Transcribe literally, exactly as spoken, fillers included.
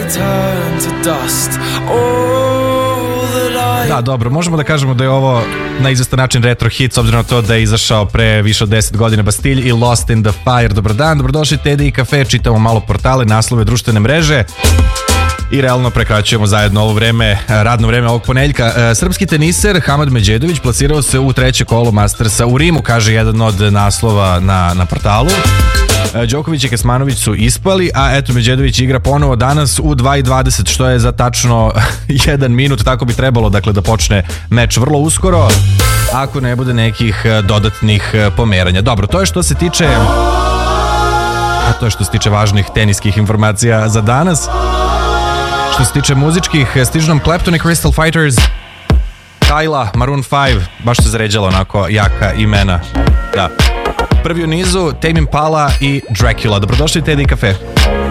turn to dust. All that I... Da, dobro, možemo da kažemo da je ovo na izvestan način retro hit, s obzirom na to da je izašao pre više od deset godina Bastille i Lost in the Fire. Dobar dan, dobrodošli Teddy i kafe, čitamo malo portale, naslove, društvene mreže i realno prekraćujemo zajedno ovo vreme, radno vreme ovog ponedeljka. Srpski teniser Hamad Medjedović plasirao se u treće kolo Mastersa u Rimu, kaže jedan od naslova na, na portalu. Đoković i Kesmanović su ispali, a eto Medjedović igra ponovo danas u dva i dvadeset, što je za tačno jedan minut, tako bi trebalo dakle da počne meč vrlo uskoro, ako ne bude nekih dodatnih pomeranja. Dobro, to je što se tiče a to je što se tiče važnih teniskih informacija za danas. Što se tiče muzičkih, stižu nam Clapton i Crystal Fighters, Kyla, Maroon five, baš se zaređala onako jaka imena. Da. Prvi u nizu, Tame Impala i Dracula. Dobrodošli Teddy i kafe.